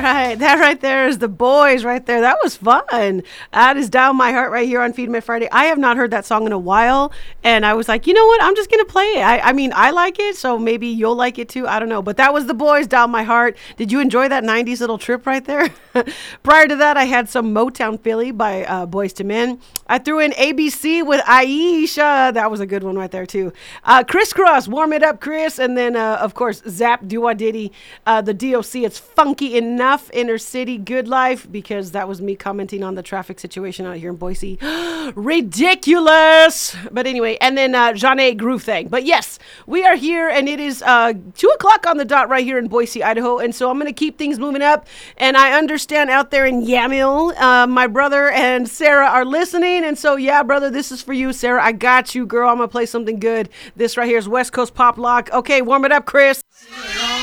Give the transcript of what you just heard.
right. That right there is the boys right there. That was fun. That is Down My Heart right here on Feed Me Friday. I have not heard that song in a while. And I was like, you know what? I'm just going to play it. I mean, I like it. So maybe you'll like it too. I don't know. But that was the boys, Down My Heart. Did you enjoy that 90s little trip right there? Prior to that, I had some Motown Philly by Boyz II Men. I threw in ABC with Aisha. That was a good one right there too. Crisscross, Warm It Up, Chris. And then, of course, Zap, Do Wah Diddy, the DOC. It's Funky Enough, Inner City, Good Life, because that was me commenting on the traffic situation out here in Boise. Ridiculous. But anyway, and then Jeanne Groove Thing. But yes, we are here, and it is 2 o'clock on the dot right here in Boise, Idaho. And so I'm going to keep things moving up. And I understand out there in Yamhill, my brother and Sarah are listening. And so, yeah, brother, this is for you, Sarah. I got you, girl. I'm going to play something good. This right here is West Coast Pop Lock. Okay, warm it up, Chris.